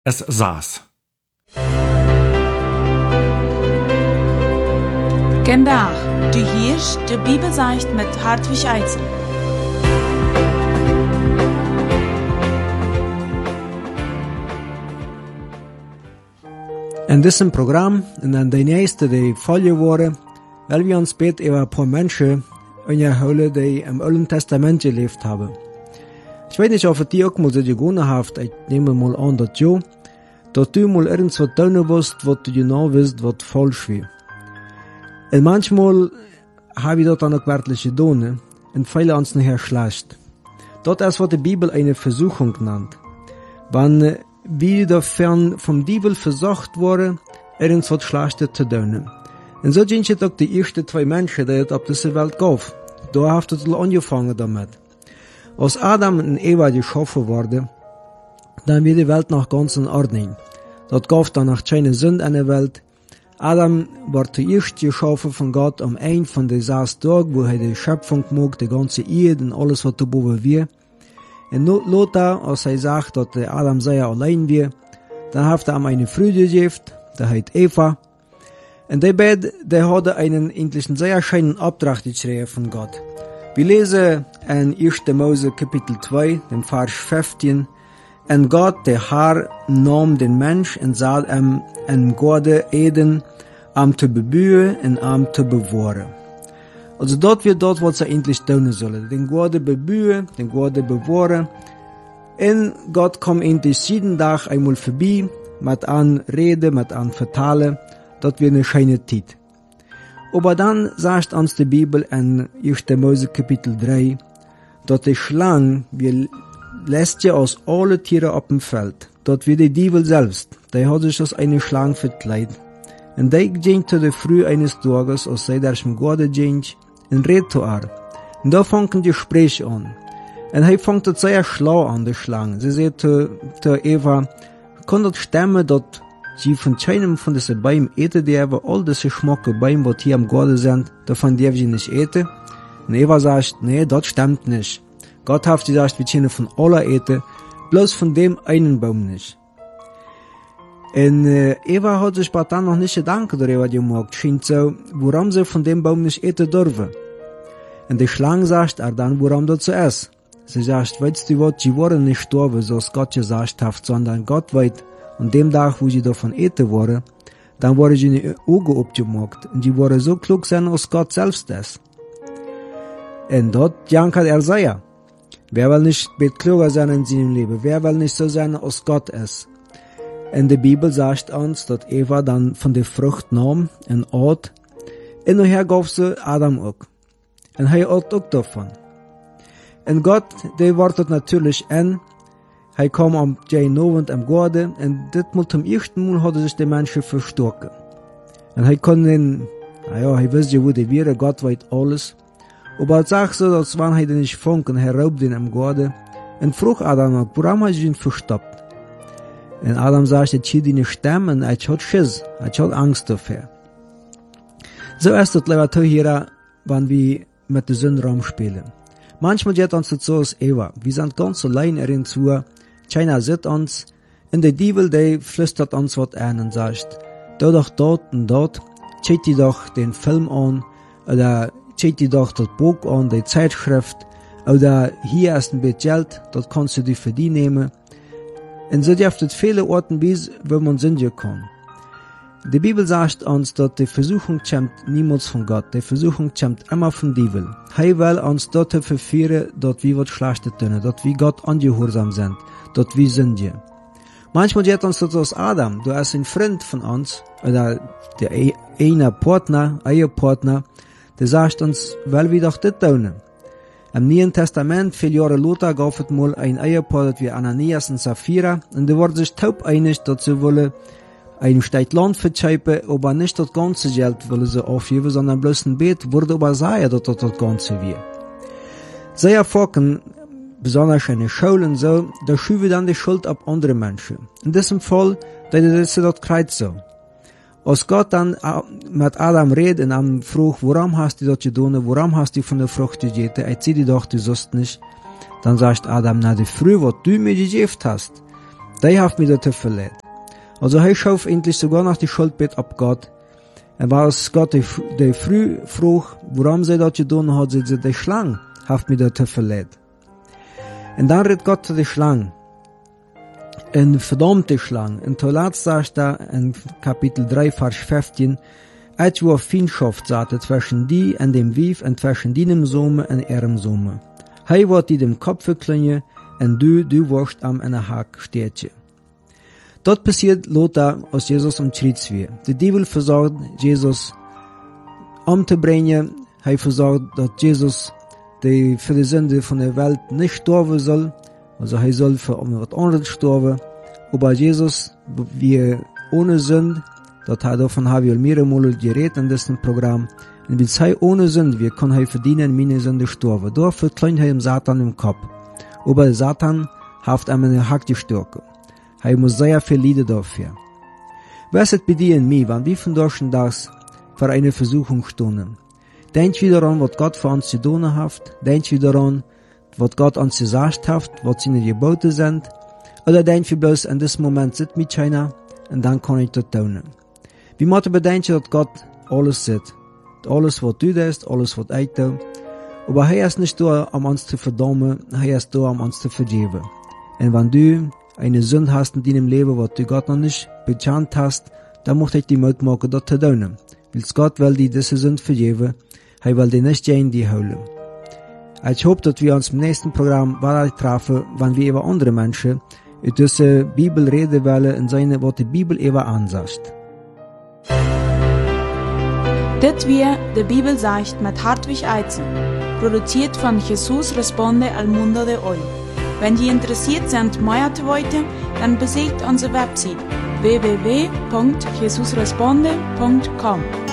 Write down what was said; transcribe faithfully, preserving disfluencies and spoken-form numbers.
Es saß. Vandaag, du hierst de Bibelzeicht met Hartwig Eitzel. In diesem Programm, in de nächste die Folge worden, weil wir uns bet über ein paar Menschen unterhalten, die im Alten Testament gelebt haben. Ich weiß nicht, ob die auch mal so gewonnen habt, ich nehme mal an, dass ja, dass du mal irgendwas tun wirst, was du genau weißt, was falsch ist. Und manchmal habe ich dort dann auch wirklich getan, und viele uns nachher schlecht. Dort ist, was die Bibel eine Versuchung nennt. Wenn wir davon vom Teufel versucht worden, irgendwas Schlechtes zu tun. Und so sind es auch die ersten zwei Menschen, die es auf dieser Welt gab. Da hat es angefangen damit. Als Adam und Eva geschaffen worden, dann wird die Welt noch ganz in Ordnung. Dort gab dann noch keine Sünde in der Welt. Adam war zuerst geschaffen von Gott am einen von den sechs Tagen, wo er die Schöpfung macht, die ganze Erde und alles, was da boven wir. Und Lothar, als er sagt, dass der Adam sehr allein wir, dann hat er ihm eine Frau gegeben, die heißt Eva. Und die beiden, die hatten einen eigentlich sehr schönen Auftrag geschrieben von Gott. Wir lesen in erster Mose Kapitel zwei, den Vers fünfzehn. Und Gott, der Herr, nahm den Mensch und sah ihm in Garten Eden, am zu bebühen und am zu bewahren. Also dort wird dort, was er endlich tun sollen. Den Garten bebühen, den Garten bewahren. Und Gott kommt endlich jeden Tag einmal vorbei, mit an Reden, mit an Vertalen. Das wird eine schöne Zeit. Aber dann sagt uns die Bibel in erster Mose Kapitel drei, dass die Schlange, wir lässt ja aus alle Tiere auf dem Feld. Dort wird die Teufel selbst, der hat sich als eine Schlange verkleidet. Und der ging zu der Früh eines Tages, als sei der im Garten ging, und redet zu ihr. Und da fängt ein Gespräch an. Und er fängt das sehr schlau an, die Schlange. Sie sagt zu, zu Eva, kann das stimmen, dass sie von keinem von diesen Bäumen eten, die aber all diese schmacke Bäume, die hier am Garten sind, davon dürfen sie nicht eten? Und Eva sagt, nee, das stimmt nicht. Gott hat gesagt, wir können von aller eten, bloß von dem einen Baum nicht. Und äh, Eva hat sich aber dann noch nicht Gedanken darüber gemacht, scheint so, warum sie von dem Baum nicht eten dürfen. Und die Schlange sagt er dann, warum das so ist. Sie sagt, weißt du was, sie waren nicht gestorben, so als Gott gesagt hat, sondern Gott weiß, an dem Tag, wo sie davon eten waren, dann waren sie in die Augen abgemacht und sie waren so klug sein, als Gott selbst ist. Und dort jankert er sehr. Wer will nicht klüger sein in seinem Leben? Wer will nicht so sein, als Gott ist? Und die Bibel sagt uns, dass Eva dann von der Frucht nahm und åt. Und nachher gab sie Adam auch. Und er åt auch davon. Und Gott, der wartet natürlich an. Er kam am Abend am Garten und das Mal zum ersten Mal hat sich der Mensch verstocken. Und er konnte, naja, er wusste ja, wo der wäre, Gott weiß alles. Aber er sagt so, dass wenn er den nicht fand und er raubt ihn am Garten und frug Adam, warum hast du ihn verstoppt? Und Adam sagt, ich hielt ihn nicht stemmen, ich hatte Schiss, ich hatte Angst dafür. So ist es leider hier, wenn wir mit der Sünde rumspielen. Manchmal geht uns das so als Eva, wir sind ganz allein irgendwo, keiner sieht uns, und der Teufel, der flüstert uns was ein und sagt, da doch dort und dort, schaut dir doch den Film an, oder schaut dir doch das Buch an, die Zeitschrift, oder hier ist ein bisschen Geld, das kannst du dir für die nehmen. Und so dürfte es viele Orten bis, wo man sündigen kann. Die Bibel sagt uns, dass die Versuchung kommt niemals von Gott, die Versuchung kommt immer von Teufel. Er will uns dort verführen, dass wir was Schlechtes tun, dass wir Gott ungehorsam sind, dass wir sündigen. Manchmal geht uns das aus Adam, du bist ein Freund von uns, oder der eine Partner, euer Partner, der sagt uns, weil wir doch das tun. Im Neuen Testament, viele Jahre später, gab es mal ein Ehepaar, wie Ananias und Sapphira, und die waren sich taub einig, dass sie wollen ein Stück Land verkaufen, aber nicht das ganze Geld wollen sie aufgeben, sondern bloß ein Bet, wurde aber sagen, dass das das Ganze wird. Sie erfahren, besonders in der Schule und so, da schieben dann die Schuld auf andere Menschen. In diesem Fall, da ist sie das Kreuz so. Als Gott dann mit Adam redet und ihm fragt, warum hast du das getan, warum hast du von der Frucht gegessen, er zieht dir doch, du sollst nicht. Dann sagt Adam, na, die Früh, was du mir gegeben hast, Die hat mich dazu verletzt. Also er schauf endlich sogar nach die Schuldbett ab Gott. Und war es Gott, der, der früh frug, warum sie das getan hat, sie die Schlange hat mich dazu verletzt. Und dann redet Gott zu der Schlange. Eine verdammte Schlange. Und zuletzt sagt er in Kapitel drei, Vers fünfzehn, als wo Feindschaft sagte zwischen die und dem Wief und zwischen deinem Sohn und ihrem Sohn. Hij wird die dem Kopf verklingen und du, du wirst am einer Hack stehtje. Dort passiert Lothar, als Jesus am Schritt war. Der Teufel versucht, Jesus umzubringen. Er versucht, dass Jesus die für die Sünde von der Welt nicht sterben soll. Also er soll für etwas anderes sterben. Aber Jesus, wie ohne Sünde, das davon habe ich mehrere Mal geredet in diesem Programm. Und wie sei ohne Sünde, wir können er verdienen, meine Sünde sterben. Dort verkleint er dem Satan im Kopf. Aber Satan hat ihm eine Hack gestärkt. Er muss sehr viel leiden dafür. Was ist bei dir und mir, wenn wir von durch das für eine Versuchung stehen? Denk wieder an, was Gott für uns zu tun hat. Denk wieder an, was Gott uns gesagt hat, was seine Gebote sind. Oder denk wir bloß, in diesem Moment sitzt mit China und dann kann ich das tun. Wir müssen bedenken, dass Gott alles sieht. Alles, was du tust, alles, was ich tue. Aber er ist nicht da, um uns zu verdammen, er ist da, um uns zu vergeben. Und wenn du eine Sünde hast in deinem Leben, was du Gott noch nicht bekannt hast, dann möchte ich dir Mut machen, das zu tun. Weil Gott will dir diese Sünde vergeben, er will dir nicht in die holen. Ich hoffe, dass wir uns im nächsten Programm weiter treffen, wenn wir über andere Menschen in dieser Bibel reden wollen und seine, was die Bibel über ansagt. Dit weer de Bibel sagt mit Hartwig Eizen, produziert von Jesus Responde al Mundo de Hoy. Wenn Sie interessiert sind, mehr zu wissen, dann besucht unsere Website w w w punkt jesus responde punkt com.